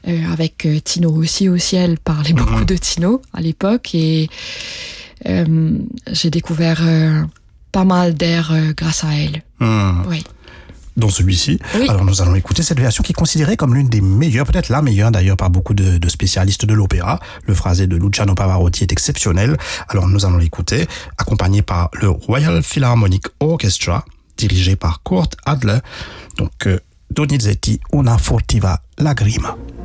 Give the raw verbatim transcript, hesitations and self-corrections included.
euh, avec euh, Tino Rossi aussi. Elle parlait beaucoup mmh. de Tino à l'époque et euh, j'ai découvert euh, pas mal d'air euh, grâce à elle. Mmh. Oui. Dans celui-ci. Oui. Alors nous allons écouter cette version qui est considérée comme l'une des meilleures, peut-être la meilleure d'ailleurs par beaucoup de, de spécialistes de l'opéra. Le phrasé de Luciano Pavarotti est exceptionnel. Alors nous allons l'écouter, accompagné par le Royal Philharmonic Orchestra, dirigé par Kurt Adler. Donc euh, Donizetti, Una furtiva lagrima.